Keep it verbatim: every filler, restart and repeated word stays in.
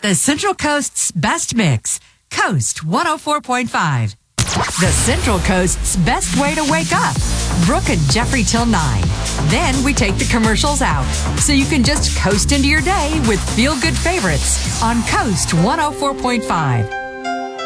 The Central Coast's best mix. Coast one oh four point five. The Central Coast's best way to wake up. Brooke and Jeffrey till nine. Then we take the commercials out, so you can just coast into your day with feel-good favorites on Coast one oh four point five.